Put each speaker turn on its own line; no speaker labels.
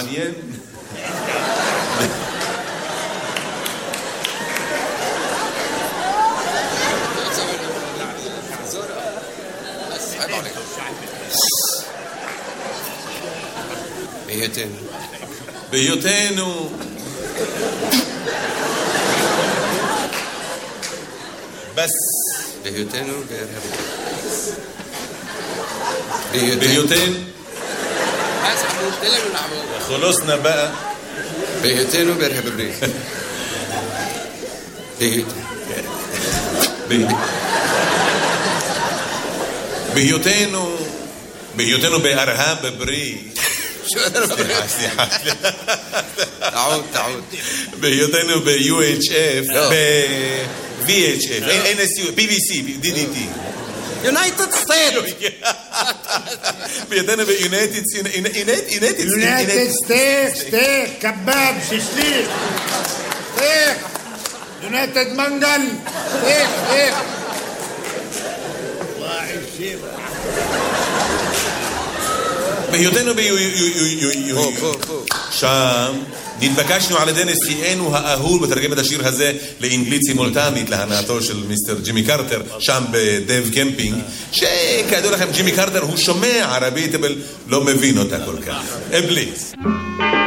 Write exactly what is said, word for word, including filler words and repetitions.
מעניין.
בהיותנו.
בהיותנו. בס.
בהיותנו בארה"ב.
בהיותנו. خلصنا بقى.
בהיותנו בארה"ב.
בהיותנו. בהיותנו בארה"ב בריא. סליחה, סליחה.
تعود تعود.
בהיותנו ב-U H F, ב-V H F, N S U, B B C, D D T.
United States.
בהיותנו ב-United United
United States, steak, kebab, shishlik, steak, United Mangal, steak, steak.
בהיותנו שם נתבקשנו על ידי נשיאנו האהוב לתרגם את השיר הזה לאנגלית סימולטנית להנאתו של מיסטר ג'ימי קרטר שם בדב קמפינג, שכידוע לכם ג'ימי קרטר הוא שומע ערבית אבל לא מבין אותה כל כך. פליז.